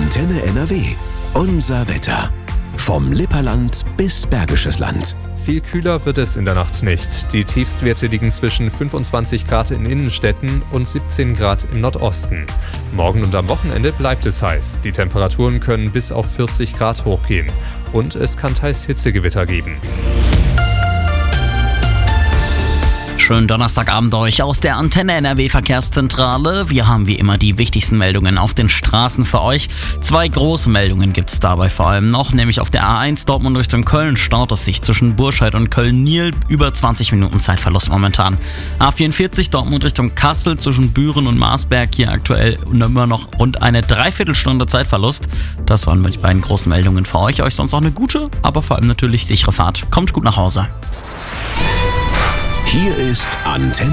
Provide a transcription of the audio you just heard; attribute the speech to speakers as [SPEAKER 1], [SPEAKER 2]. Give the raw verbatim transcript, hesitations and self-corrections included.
[SPEAKER 1] Antenne N R W. Unser Wetter. Vom Lipperland bis Bergisches Land.
[SPEAKER 2] Viel kühler wird es in der Nacht nicht. Die Tiefstwerte liegen zwischen fünfundzwanzig Grad in Innenstädten und siebzehn Grad im Nordosten. Morgen und am Wochenende bleibt es heiß. Die Temperaturen können bis auf vierzig Grad hochgehen. Und es kann teils Hitzegewitter geben.
[SPEAKER 3] Schönen Donnerstagabend euch aus der Antenne N R W Verkehrszentrale. Wir haben wie immer die wichtigsten Meldungen auf den Straßen für euch. Zwei große Meldungen gibt es dabei vor allem noch, nämlich auf der A eins Dortmund Richtung Köln staut es sich zwischen Burscheid und Köln-Niel, über zwanzig Minuten Zeitverlust momentan. A vierundvierzig Dortmund Richtung Kassel zwischen Büren und Marsberg, hier aktuell immer noch rund eine Dreiviertelstunde Zeitverlust. Das waren die beiden großen Meldungen für euch. Euch sonst auch eine gute, aber vor allem natürlich sichere Fahrt. Kommt gut nach Hause.
[SPEAKER 1] Hier ist Antenne